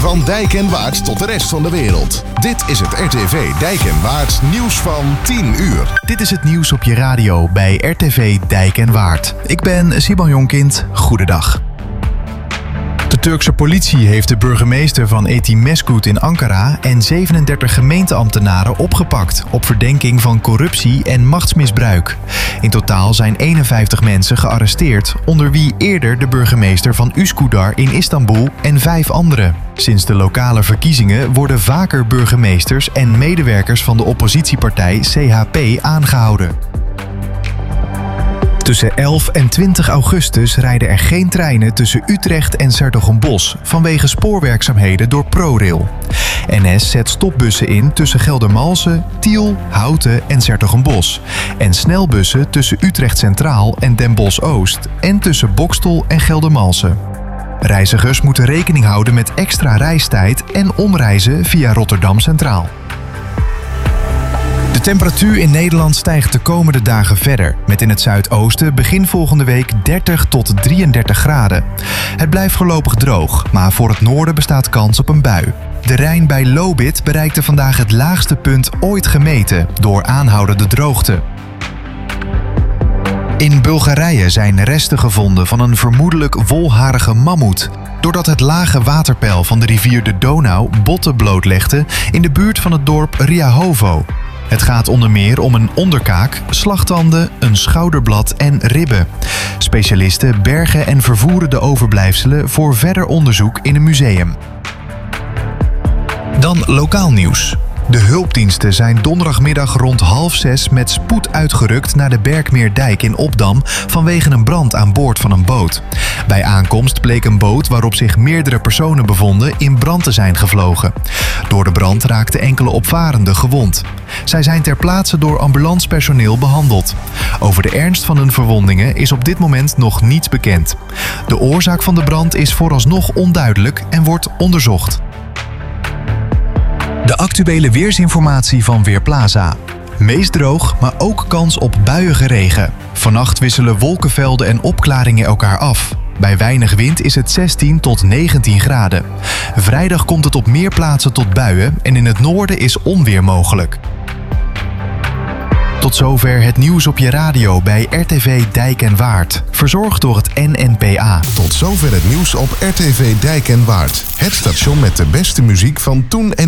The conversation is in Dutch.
Van Dijk en Waard tot de rest van de wereld. Dit is het RTV Dijk en Waard nieuws van 10 uur. Dit is het nieuws op je radio bij RTV Dijk en Waard. Ik ben Siban Jonkind. Goedendag. De Turkse politie heeft de burgemeester van Etimesgut in Ankara en 37 gemeenteambtenaren opgepakt op verdenking van corruptie en machtsmisbruik. In totaal zijn 51 mensen gearresteerd, onder wie eerder de burgemeester van Üsküdar in Istanbul en 5 anderen. Sinds de lokale verkiezingen worden vaker burgemeesters en medewerkers van de oppositiepartij CHP aangehouden. Tussen 11 en 20 augustus rijden er geen treinen tussen Utrecht en 's-Hertogenbosch vanwege spoorwerkzaamheden door ProRail. NS zet stopbussen in tussen Geldermalsen, Tiel, Houten en 's-Hertogenbosch en snelbussen tussen Utrecht Centraal en Den Bosch Oost en tussen Boxtel en Geldermalsen. Reizigers moeten rekening houden met extra reistijd en omreizen via Rotterdam Centraal. De temperatuur in Nederland stijgt de komende dagen verder, met in het zuidoosten begin volgende week 30 tot 33 graden. Het blijft voorlopig droog, maar voor het noorden bestaat kans op een bui. De Rijn bij Lobith bereikte vandaag het laagste punt ooit gemeten door aanhoudende droogte. In Bulgarije zijn resten gevonden van een vermoedelijk wolharige mammoet, doordat het lage waterpeil van de rivier de Donau botten blootlegde in de buurt van het dorp Riahovo. Het gaat onder meer om een onderkaak, slagtanden, een schouderblad en ribben. Specialisten bergen en vervoeren de overblijfselen voor verder onderzoek in een museum. Dan lokaal nieuws. De hulpdiensten zijn donderdagmiddag rond 5:30 met spoed uitgerukt naar de Berkmeerdijk in Obdam vanwege een brand aan boord van een boot. Bij aankomst bleek een boot waarop zich meerdere personen bevonden in brand te zijn gevlogen. Door de brand raakten enkele opvarenden gewond. Zij zijn ter plaatse door ambulancepersoneel behandeld. Over de ernst van hun verwondingen is op dit moment nog niets bekend. De oorzaak van de brand is vooralsnog onduidelijk en wordt onderzocht. De actuele weersinformatie van Weerplaza. Meest droog, maar ook kans op buiige regen. Vannacht wisselen wolkenvelden en opklaringen elkaar af. Bij weinig wind is het 16 tot 19 graden. Vrijdag komt het op meer plaatsen tot buien en in het noorden is onweer mogelijk. Tot zover het nieuws op je radio bij RTV Dijk en Waard. Verzorgd door het NNPA. Tot zover het nieuws op RTV Dijk en Waard. Het station met de beste muziek van toen en